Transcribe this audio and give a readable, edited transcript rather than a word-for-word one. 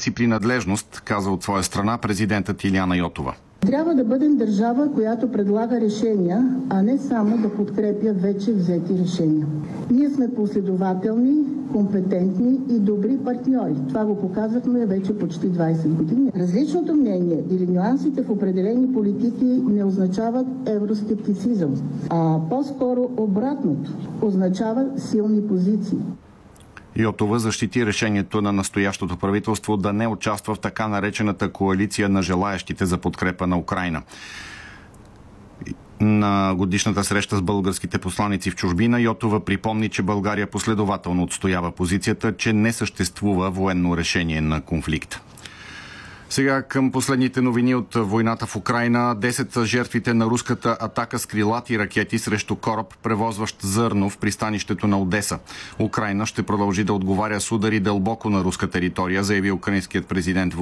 си принадлежност, каза от своя страна президентът Илияна Йотова. Трябва да бъдем държава, която предлага решения, а не само да подкрепя вече взети решения. Ние сме последователни, компетентни и добри партньори. Това го показахме вече почти 20 години. Различното мнение или нюансите в определени политики не означават евроскептицизъм, а по-скоро обратното означава силни позиции. Йотова защити решението на настоящото правителство да не участва в така наречената коалиция на желаещите за подкрепа на Украйна. На годишната среща с българските посланици в чужбина Йотова припомни, че България последователно отстоява позицията, че не съществува военно решение на конфликта. Сега към последните новини от войната в Украйна. 10 са жертвите на руската атака с крилати ракети срещу кораб, превозващ зърно в пристанището на Одеса. Украйна ще продължи да отговаря с удари дълбоко на руска територия, заяви украинският президент